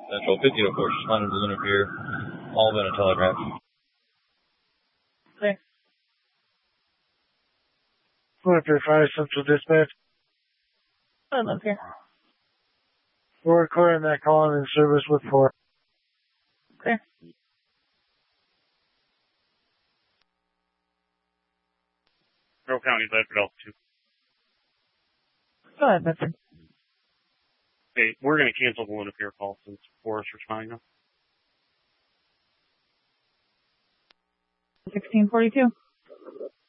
Central 1504, responding to Lunar Pier. All been a telegraph. Okay. Lunar Pier 5, Central Dispatch. I'm up here. We're recording that call in service with 4. Okay. Carroll County, Bedford Altitude. Go ahead, Bedford. Hey, we're going to cancel the Lunar Pier call since Forrest responding now. 1642.